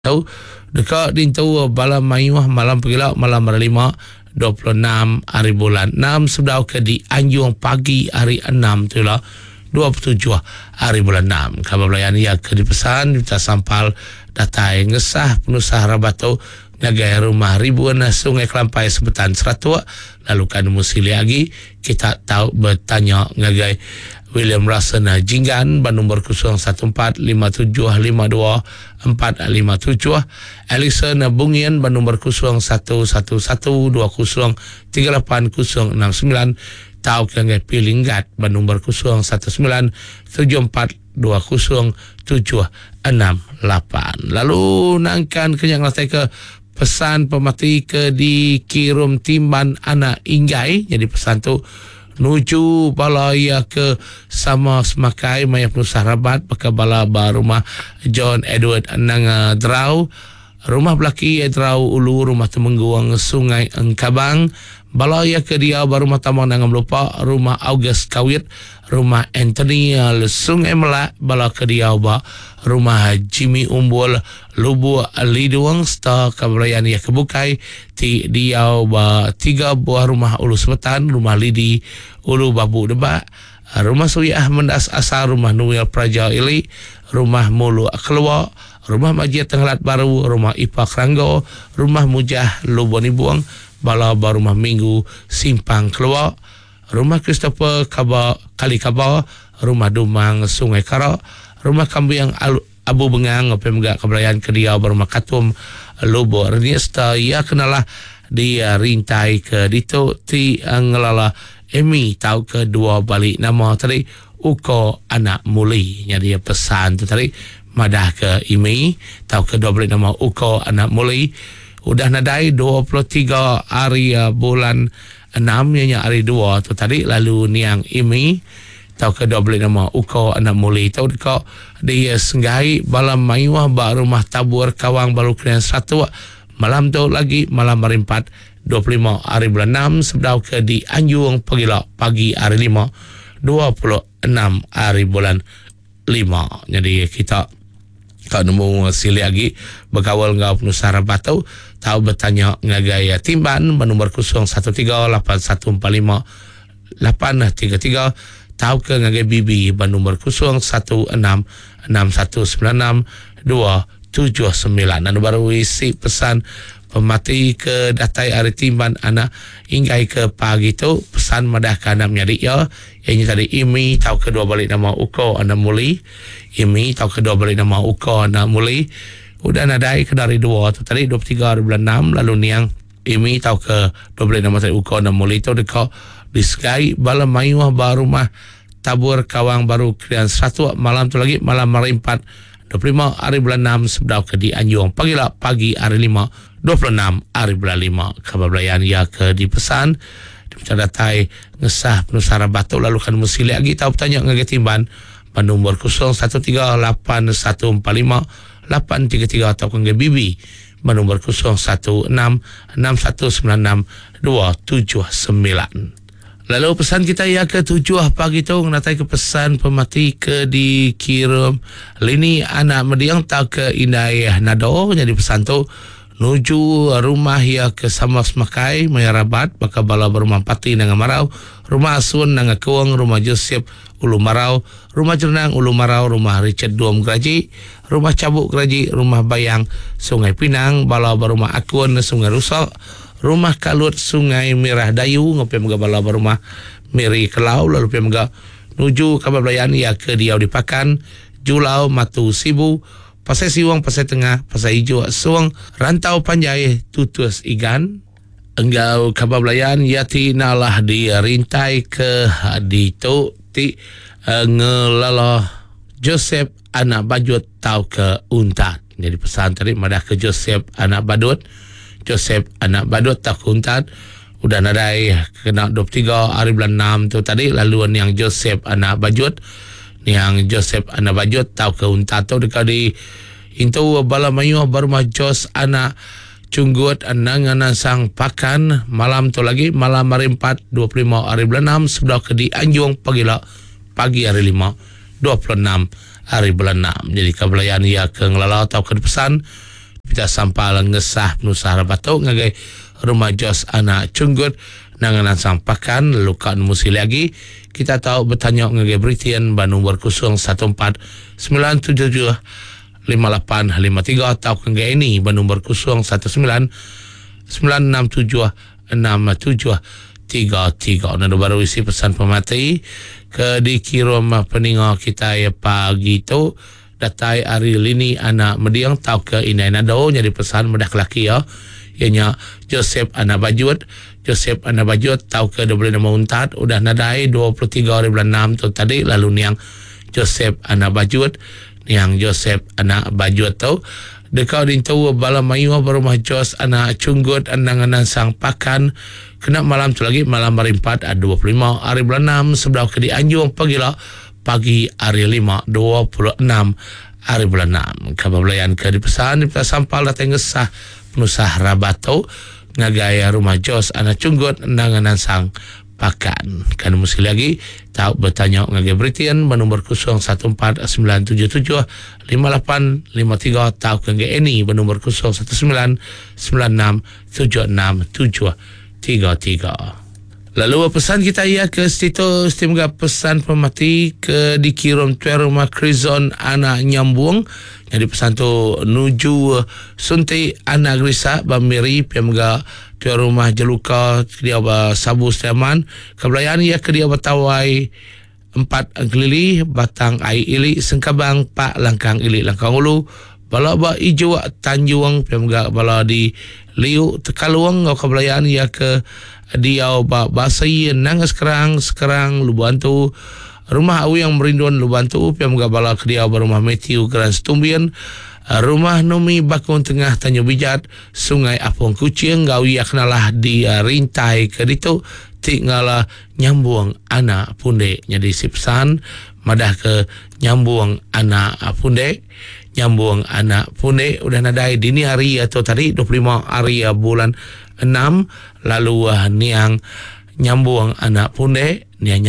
tahu dekat dintu bala mayuh malam pagila malam hari 5 26 hari bulan 6 sudah ke di anjung pagi hari 6 tu lah 27 hari bulan 6 kabar belayan ya ke dipesan kita sampal datai ngesah penusah rabato ngagai rumah ribuan sungai Kelampai sebetan seratua lalu kan musili lagi kita tahu bertanya ngagai William Russell Jinggan Bandung berkusung 145752 457 Alison Bungian Bandung berkusung 11120 3869 tahu ke Pilinggat Bandung berkusung 197420 lalu nangkan kenyang latai ke pesan pemati ke di Kirum Timban anak Inggai jadi pesan tu nuju bala ia ke sama semakai maya penusah rabat baka bala rumah John Edward nang Drau rumah belaki Drau ulu rumah Temengguang Sungai Engkabang bala ia ke dia rumah Tamang nang melupa rumah August Kawit rumah Anthony Sungai Melak bala ke dia rumah Jimmy Umbul Lubu Liduang sta kabrayan ia kebukai ti dia 3 buah rumah Ulu Sebetan rumah Lidi Ulu Babu Debak rumah Suyah Mendas Asar rumah Nuil Praja Ili rumah Mulu Keluar rumah Majid Tenggelat Baru rumah Ipak Ranggo rumah Mujah Luboni Buang bala rumah Minggu Simpang Keluar rumah Christopher Kali Kaba rumah Dumang Sungai Kara rumah Kambiang Abu Bengang pemegak keberayaan Kedia rumah Katum Lobo Ernesta ia kenalah dia rintai ke dito ti ngelala Emi tahu ke dua balik nama tadi Uko Anak Muli jadi pesan tu tadi madah ke Emi tahu ke dua balik nama Uko Anak Muli udah nadai 23 hari bulan 6 nya hari 2 tu tadi lalu niang Emi tahu ke dua balik nama Uko Anak Muli tahu dekat dia senggai balam mayuah rumah Tabur Kawang baru kena satu malam tu lagi malam hari 4 25 hari bulan 6 sebelum ke di Anjung pagi hari 5 26 hari bulan 5 jadi kita tak nemu sili lagi berkawal ngau penusara batu tahu bertanya ngagaya timban bernomor 038145 833 tahu ke ngagai bibi bernomor 066196 279 dan baru isi pesan pemati ke datai hari timban anak hingga ke pagi tu pesan madah ke anak menjadi ya ini tadi Imi tahu kedua balik nama Uko Anak Muli Imi tahu kedua balik nama Uko Anak Muli udah nadai ke dari 2 tu tadi 23 hari bulan 6 lalu niang Imi tahu ke dua balik nama tadi Uko Anak Muli tu dekat disgai bala mayuah rumah Tabur Kawang baru kalian satu malam tu lagi malam hari 4 25 hari bulan 6 sebelum ke di Anjung pagi hari 5 26 hari bulan 5 kabar belayan ya ke dipesan di datai ngesah penusara batu lalu kan musili lagi tahu tanya ngagetimban nombor 013815 833 atau kan bibi nombor 0166196279 lalu pesan kita ya ke 7 pagi tu natai ke pesan pemati ke di Kirum lini anak mediang tak ke Indai Nado jadi pesan tu nuju rumah ya ke sama semakai mayarabat baka bala berumah pati nang Marau rumah Asun nang Kewang rumah Joseph Ulu Marau rumah Jernang Ulu Marau rumah Richard Duom Geraji rumah Cabuk Geraji rumah Bayang Sungai Pinang bala berumah Akun Sungai Rusak rumah Kalut Sungai Merah Dayu ngopi mga bala rumah Miri Kelau lalu pi mga nuju kabar belayan ya ke Diau Dipakan Julau Matu Sibu Pasai Siwang Pasai Tengah Pasai Hijau Suang Rantau Panjai Tutus Igan enggau kabar belayan ya tinalah dia rintai ke dito ti ngelala Joseph Anak Badut tau ke Untat jadi pesan tadi madah ke Joseph Anak Badut Joseph Anak Badut tak kuntat udah nadai kena 23 hari bulan 6 tu tadi laluan yang Joseph Anak Badut yang Joseph Anak Badut tahu ke untat tu dekat di itu bala mayuh rumah Jos Anak Cunggut anangan sang pakan malam tu lagi malam hari 4 25 hari bulan 6 sebelah ke di Anjung pagi hari 5 26 hari bulan 6 jadi kebelayan ia ke ngelala atau ke pesan Pita sampal ngesah penusah rabatok ngagai rumah Jos anak cunggut nanganan sang pakan. Lalu kan musi lagi kita tahu bertanya ngagai Britain Bandung berkusung 14977 5853 atau ngagai ini Bandung berkusung 19967 6733. Nado baru isi pesan pemati ke dikirim peninga kita ya pagi tu datai hari lini anak mediang tau ke inai nado jadi pesan medak laki ya ianya Joseph anak bajut tau ke 26 untat udah nadai 23 hari bulan 6 tu tadi. Lalu niang Joseph anak bajut tu dekau dintu bala mayu berumah Jos anak cunggut andangan sang pakan kena malam tu lagi malam hari 4 25 hari bulan 6 sebelah ke di Anjung pagi hari 5 26 hari bulan 6 kabablayan ke dipesan sampal datang ngesah penusah rabato ngagaya rumah Jos anak cunggut andangan sang pakan. Kan musi lagi tahu bertanya ngagai Britain bernomor 01497758553 tahu ke ini bernomor 0996767733. Lalu pesan kita ya ke situ stimga pesan pemati ke dikirim tuan rumah Krizon anak nyambung. Jadi pesan tu nuju sunti anak grisa bamiri pemga tuan rumah jeluka dia sabu Sleman kebelayan ya ke dia bertawai 4 kelili batang ai ili sengkabang pak langkang ili langkang ulu bala ba ijo Tanjung pemga bala di liu tekaluang ngau kebelayan ya ke dia ba basai nang sekarang lu bantu rumah awi yang merinduan lu bantu pemga bala ke dia rumah Matthew Grand Stumbian rumah Nomi Bakun Tengah Tanjung Bijat Sungai Apung Kucing gawi aknalah di rintai ke ditu tinggal nyambung anak punde. Jadi si pesan madah ke nyambung anak punde udah nadai dini hari atau tadi 25 hari bulan 6 lalu niang nyambung anak punde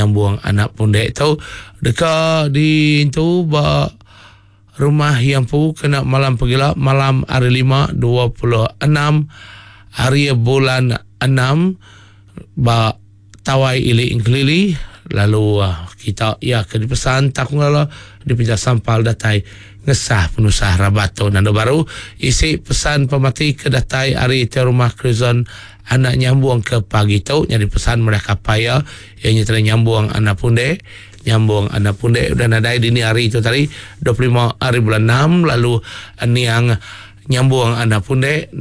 itu dekat di itu rumah yang pu kena malam pagila malam hari 5 26 hari bulan 6 ba tawai ili ingklili. Lalu kita ya ke dipesan takung lala dipinjak sampal datai ngesah penusah rabato nando baru isi pesan pemati ke datai hari te rumah Krizon anak nyambung ke pagi tu. Jadi pesan mereka paya ianya telah nyambung anak punde udah nadai dini hari itu tadi 25 hari bulan 6 lalu niang nyambung anak punde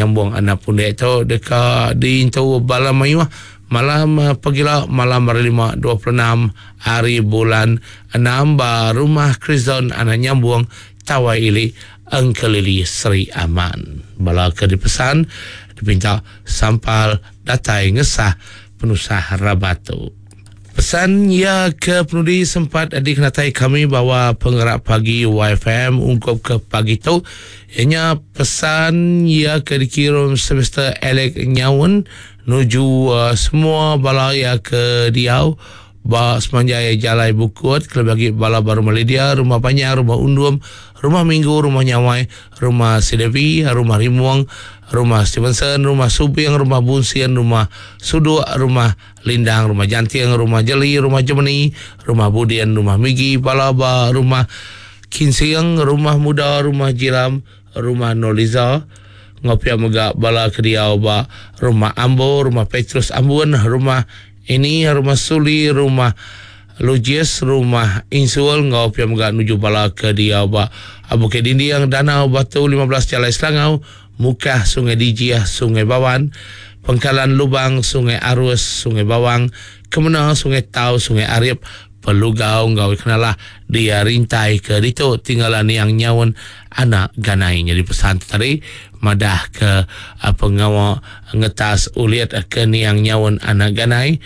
itu dekat di itu bala mayu malam pagila malam hari 5 26 hari bulan 6 ba rumah Krizon anak nyambung tawai ili angkelili Sri Aman bala ke dipesan dipinta sampal datai ngesah penusah rabato. Pesan ya ke penudi sempat dikenatai kami bahawa penggerak pagi YFM ungkap ke pagi tu ianya pesan ya ke dikirim semester Alex Nyawun nuju semua balaya ke Diau ba Semanjaya Jalai Bukut kelebagi bala baru Malidia rumah Panjang rumah Undum rumah Minggu rumah Nyawai rumah Sidevi rumah Rimuang rumah Stevenson rumah Subing rumah Bunsian rumah Sudu rumah Lindang rumah Jantiang rumah Jeli rumah Jemeni rumah Budian rumah Migi Balaba rumah Kinsiang rumah Muda rumah Jiram rumah Noliza Ngopia Mega bala Kediau ba rumah Ambo rumah Petrus Ambon rumah ini rumah Suli rumah Lujies rumah Insul Ngopia Mega nuju bala Kediau ba Abu Kedindiang Danau Batu 15 Jalai Selangau Mukah Sungai Dijiah Sungai Bawan Pengkalan Lubang Sungai Arus Sungai Bawang Kemenang Sungai Tau Sungai Arif Pelugau ngau kenalah dia rintai ke itu tinggalan yang nyawun anak ganai. Jadi pesan tadi madah ke pengawa ngetas uliat ke niang nyawun anak ganai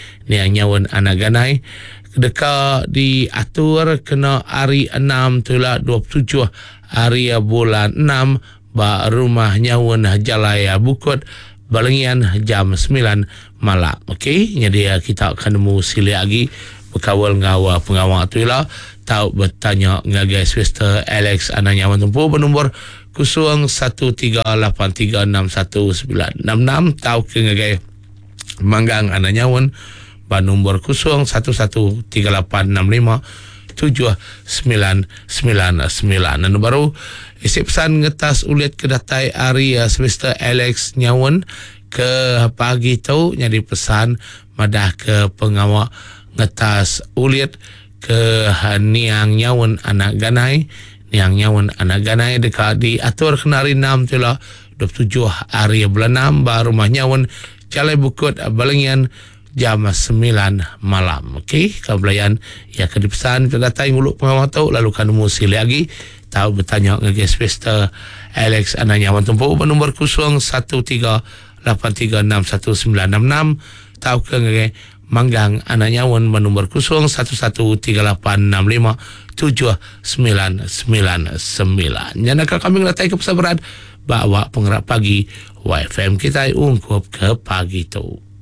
dekat diatur kena hari 6 tula 27 hari bulan 6 ba rumah nyawun Jalaya Bukut Balengian jam 9 malam. Okey, jadi kita akan nemu sili lagi berkawal ngawa pengawal tu lah tahu bertanya ngagai Swister Alex anak nyawan tempuh bernombor 0138361966 tau ke ngagai Manggang anak nyawan ba nombor 0113657999. Anu baru isi pesan ngetas ulit kedatai hari semester Alex nyawan ke pagi tu jadi pesan madah ke pengawak ngetas ulit ke niang nyawan anak ganai dekat diatur kenari 6 tu lah 27 hari bulan 6 baru rumah nyawan Calai Bukut Balengian jam 9 malam. Okey, kabelayan ya ke dipesan terdatai nguluk pengawal tahu lalu kan musi lagi tahu bertanya ngege semester Alex anak nyawan tempuh nombor 0138361966 tahu ke ngege Manggang anak nyawan nombor 0113867999. Jangan kami ngelatai ke pesabaran bawa penggerak pagi YFM kita ungkup ke pagi tu.